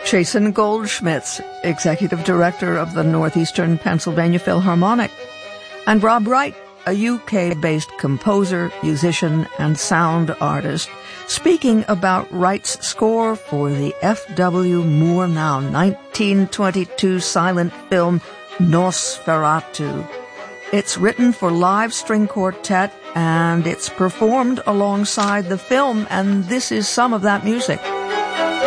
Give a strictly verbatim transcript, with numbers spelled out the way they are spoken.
Jason Goldschmitz, Executive Director of the Northeastern Pennsylvania Philharmonic, and Rob Wright, a U K-based composer, musician, and sound artist, speaking about Wright's score for the F W Murnau nineteen twenty-two silent film Nosferatu. It's written for live string quartet, and it's performed alongside the film, and this is some of that music.